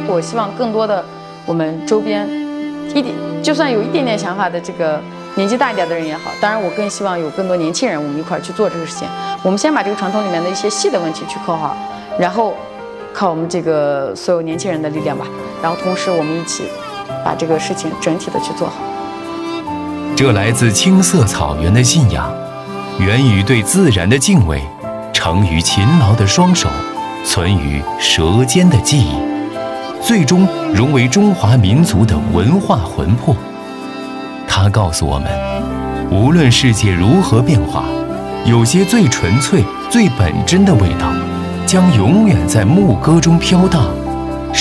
我希望更多的我们周边就算有一点点想法的这个年纪大一点的人也好，当然我更希望有更多年轻人，我们一块去做这个事情。我们先把这个传统里面的一些细的问题去扣好，然后靠我们这个所有年轻人的力量吧，然后同时我们一起把这个事情整体的去做好。 这来自青色草原的信仰，源于对自然的敬畏，成于勤劳的双手，存于舌尖的记忆，最终融为中华民族的文化魂魄。它告诉我们，无论世界如何变化，有些最纯粹、最本真的味道，将永远在牧歌中飘荡，